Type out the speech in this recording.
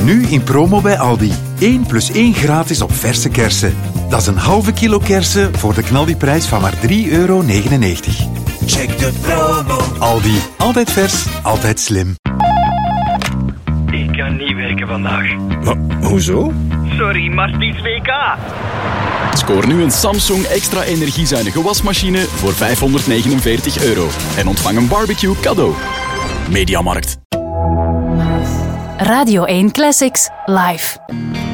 Nu in promo bij Aldi. 1 + 1 gratis op verse kersen. Dat is een halve kilo kersen voor de knaldiprijs van maar €3,99. Check de promo. Aldi. Altijd vers, altijd slim. Ik kan niet werken vandaag. Hoezo? Sorry, maar het is WK. Scoor nu een Samsung extra energiezuinige wasmachine voor €549 en ontvang een barbecue cadeau. Mediamarkt. Radio 1 Classics live.